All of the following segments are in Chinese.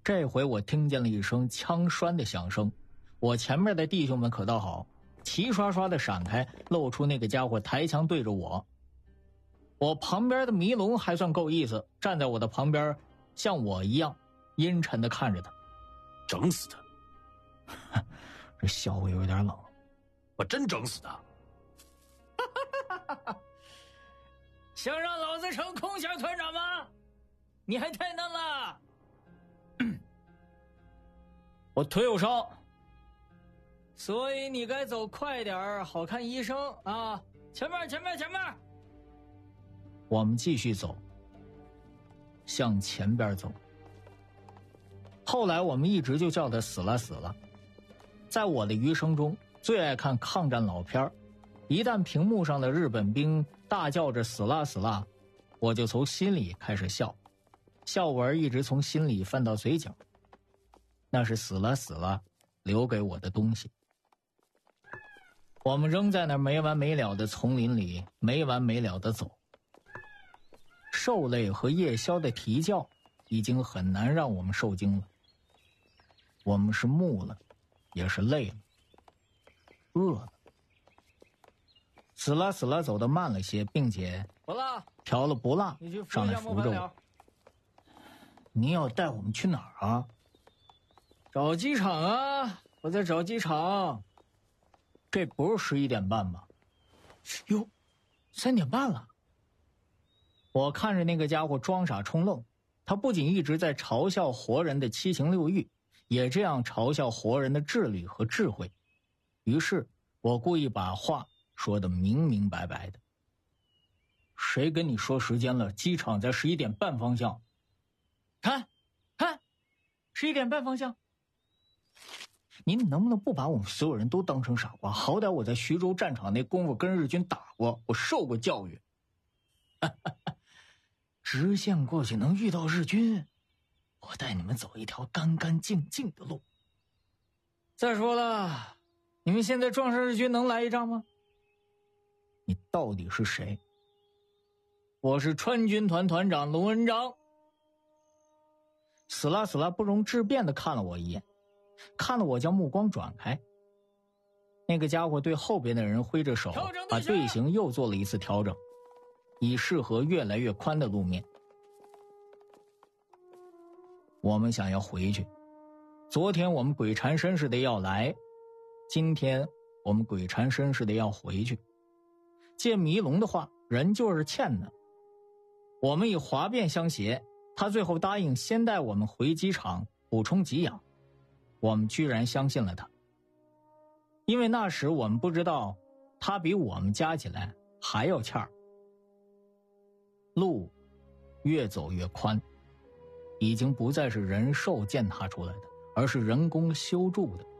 这回我听见了一声枪栓的响声，我前面的弟兄们可倒好，齐刷刷的闪开，露出那个家伙抬枪对着我。我旁边的迷龙还算够意思，站在我的旁边，像我一样阴沉的看着他。 整死他！ 这笑话有点冷。 我真整死他！ 想让老子成空饷团长吗？你还太嫩了。我腿有伤，所以你该走快点，好看医生啊！前面！我们继续走，向前边走。后来我们一直就叫他死了。在我的余生中，最爱看抗战老片，一旦屏幕上的日本兵大叫着死了，我就从心里开始笑，笑纹一直从心里泛到嘴角。那是死了留给我的东西。我们仍在那没完没了的丛林里没完没了的走。兽类和夜枭的啼叫已经很难让我们受惊了。我们是木了，也是累了，饿了。死了走得慢了些，并且不辣调了不辣，上来扶着我。你要带我们去哪儿啊？找机场啊，我在找机场。这不是11点半吧？哟，3点半了。我看着那个家伙装傻充愣，他不仅一直在嘲笑活人的七情六欲，也这样嘲笑活人的智力和智慧。于是我故意把话说得明明白白的。谁跟你说时间了？机场在11点半方向。看，11点半方向。您能不能不把我们所有人都当成傻瓜？好歹我在徐州战场那功夫跟日军打过，我受过教育。直线过去能遇到日军，我带你们走一条干干净净的路。再说了，你们现在撞上日军能来一仗吗？你到底是谁？我是川军团团长龙恩章。死了不容置辩地看了我一眼，看了我将目光转开。那个家伙对后边的人挥着手，把队形又做了一次调整，以适合越来越宽的路面。我们想要回去，昨天我们鬼缠身似的要来，今天我们鬼缠身似的要回去。借迷龙的话，人就是欠的。我们以哗变相携，他最后答应先带我们回机场补充给养，我们居然相信了他。因为那时我们不知道他比我们加起来还要欠儿。路越走越宽，已经不再是人兽践踏出来的，而是人工修筑的。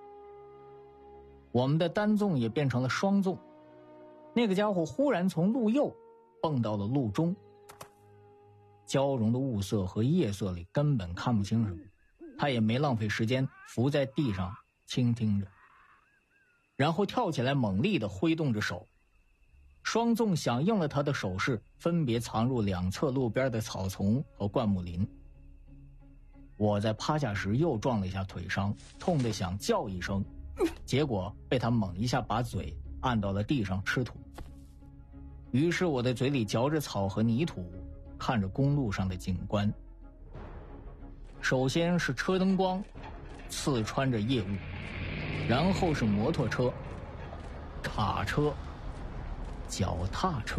我们的单纵也变成了双纵，那个家伙忽然从路右蹦到了路中，交融的雾色和夜色里根本看不清什么，他也没浪费时间，伏在地上倾听着，然后跳起来猛力地挥动着手，双纵响应了他的手势，分别藏入两侧路边的草丛和灌木林。我在趴下时又撞了一下腿伤，痛得想叫一声，结果被他猛一下把嘴按到了地上吃土。于是我的嘴里嚼着草和泥土，看着公路上的景观。首先是车灯光刺穿着夜雾，然后是摩托车、卡车、脚踏车，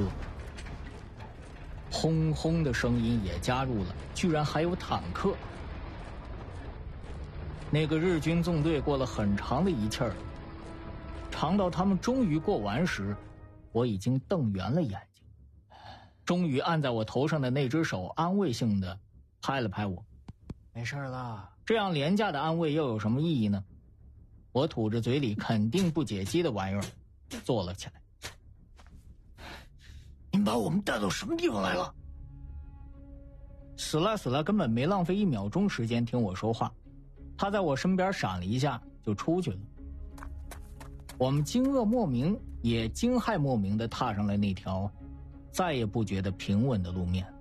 轰轰的声音也加入了，居然还有坦克。那个日军纵队过了很长的一气儿，长到他们终于过完时，我已经瞪圆了眼睛。终于按在我头上的那只手安慰性的拍了拍我，没事了。这样廉价的安慰又有什么意义呢？我吐着嘴里肯定不解饥的玩意儿，坐了起来。您把我们带到什么地方来了？死了根本没浪费1秒钟时间听我说话，他在我身边闪了一下就出去了。我们惊愕莫名也惊骇莫名地踏上了那条再也不觉得平稳的路面。